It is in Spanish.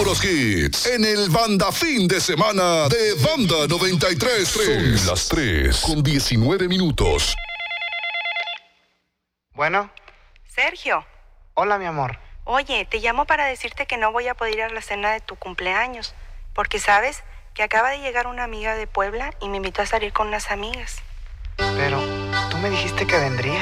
los hits en el Banda Fin de Semana de Banda 93.3. Son las 3:19. Bueno. Sergio. Hola, mi amor. Oye, te llamo para decirte que no voy a poder ir a la cena de tu cumpleaños, porque sabes que acaba de llegar una amiga de Puebla y me invitó a salir con unas amigas. Pero tú me dijiste que vendría.